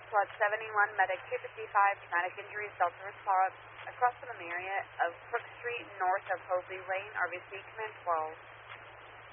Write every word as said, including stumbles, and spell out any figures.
Squad seventy-one, Medic two fifty-five, traumatic injuries, Delta response across the area of Crook Street north of Hoadley Lane, R B C Command twelve.